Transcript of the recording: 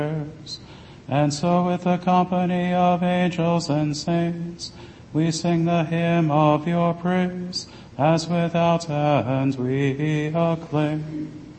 And so with the company of angels and saints, we sing the hymn of your praise, as without end we acclaim.